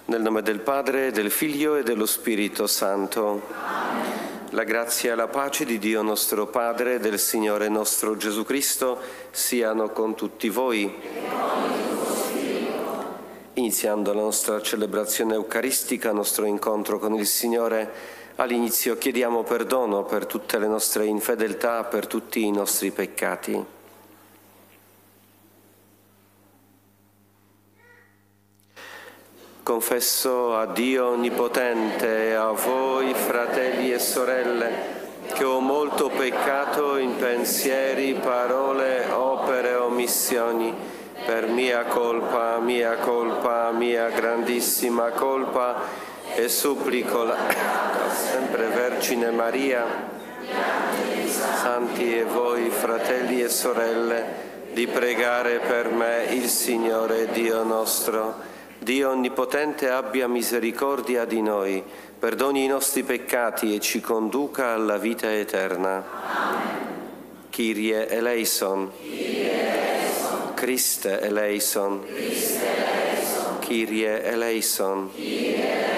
Nel nome del Padre, del Figlio e dello Spirito Santo. La grazia e la pace di Dio nostro Padre e del Signore nostro Gesù Cristo siano con tutti voi. Iniziando la nostra celebrazione eucaristica, nostro incontro con il Signore, all'inizio chiediamo perdono per tutte le nostre infedeltà, per tutti i nostri peccati. Confesso a Dio Onnipotente e a voi, fratelli e sorelle, che ho molto peccato in pensieri, parole, opere e omissioni, per mia colpa, mia grandissima colpa, e supplico la sempre Vergine Maria, santi e voi, fratelli e sorelle, di pregare per me il Signore Dio nostro. Dio Onnipotente abbia misericordia di noi, perdoni i nostri peccati e ci conduca alla vita eterna. Amen. Kyrie eleison. Christe eleison. Kyrie eleison.